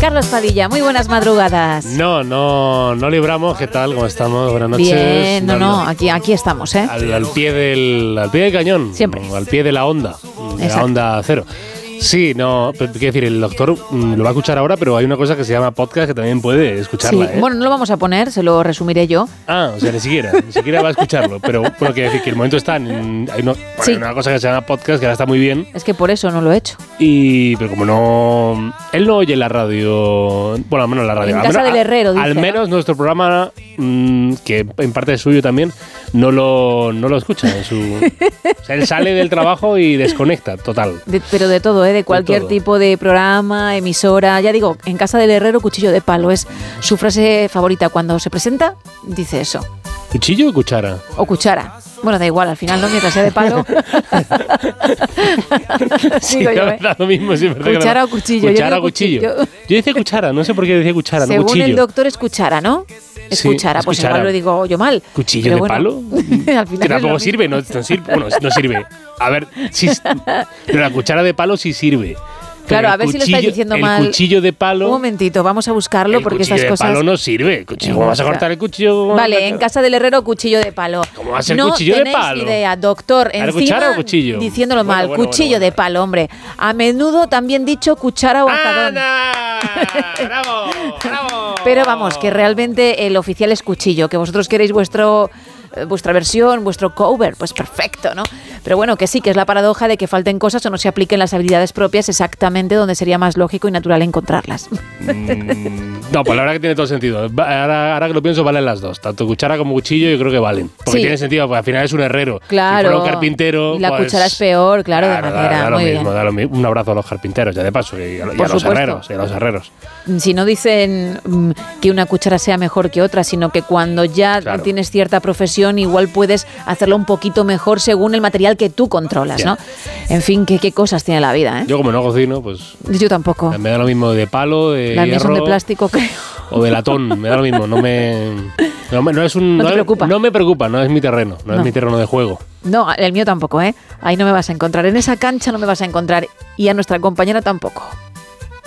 Carlos Padilla, muy buenas madrugadas. No libramos. ¿Qué tal? ¿Cómo estamos? Buenas noches. Bien, aquí estamos, ¿eh? Al pie del cañón. Siempre. Al pie de la onda. De Exacto. la onda cero. Sí, no, quiero decir, el doctor lo va a escuchar ahora, pero hay una cosa que se llama podcast que también puede escucharla, Sí. Bueno, no lo vamos a poner, se lo resumiré yo. O sea, ni siquiera va a escucharlo, pero bueno, quiero decir que el momento está hay una cosa que se llama podcast que ahora está muy bien. Es que por eso no lo he hecho. Pero como no, él no oye la radio, bueno, al menos la radio. En casa del herrero, dice, al menos ¿no? nuestro programa, que en parte es suyo también, no lo escucha. O sea, él sale del trabajo y desconecta, total. Pero de todo, de cualquier todo. tipo de programa, emisora. Ya digo, en casa del herrero, cuchillo de palo es su frase favorita. Cuando se presenta, dice eso. ¿Cuchillo o cuchara? O cuchara. Bueno, da igual, al final no, mientras sea de palo. Sí, Digo yo, ¿eh? da lo mismo. Sí, Cuchara o cuchillo. Cuchara Yo o cuchillo. digo Yo decía cuchara, no sé por qué decía cuchara, Según no cuchillo. el doctor es cuchara, ¿no? Es Sí, cuchara, es pues cuchara. igual lo digo yo mal. ¿Cuchillo Pero de bueno, palo? al final Que tampoco es lo sirve, no sirve. Bueno, no sirve. A ver, sí, pero la cuchara de palo sí sirve. Claro, Pero a ver si lo estáis diciendo mal. El cuchillo de palo. Un momentito, vamos a buscarlo porque estas cosas. El cuchillo de palo no sirve. ¿Cómo vas a cortar el cuchillo? Vale, en casa del herrero, cuchillo de palo. ¿Cómo va a ser no cuchillo de tenéis palo? Idea, doctor. ¿Era Encima, cuchara o cuchillo? Diciéndolo mal, Bueno, cuchillo de palo, hombre. A menudo también dicho cuchara o azadón. ¡Ana! ¡Bravo! ¡Bravo! Pero vamos, que realmente el oficial es cuchillo, que vosotros queréis vuestra versión, vuestro cover, pues perfecto, ¿no? Pero bueno, que sí, que es la paradoja de que falten cosas o no se apliquen las habilidades propias exactamente donde sería más lógico y natural encontrarlas. No, pues la verdad que tiene todo sentido. Ahora que lo pienso, valen las dos. Tanto cuchara como cuchillo yo creo que valen. Porque Sí. tiene sentido, porque al final es un herrero. Claro. Si fuera un carpintero... Y la pues, cuchara es peor, claro, de manera. Da lo Muy mismo, bien. da lo mismo. Un abrazo a los carpinteros, ya de paso, y a Por los supuesto. herreros. Y a los herreros. Si no dicen que una cuchara sea mejor que otra, sino que cuando ya Claro. tienes cierta profesión, igual puedes hacerlo un poquito mejor según el material que tú controlas, Ya. ¿no? En fin, qué cosas tiene la vida, ¿eh? Yo como no cocino, pues Yo tampoco. me da lo mismo de palo, de Las mías son de hierro plástico, creo. o de latón. Me da lo mismo. No te preocupa. No me preocupa, no es mi terreno. No No. es mi terreno de juego. No, el mío tampoco, ¿eh? Ahí no me vas a encontrar. En esa cancha no me vas a encontrar. Y a nuestra compañera tampoco.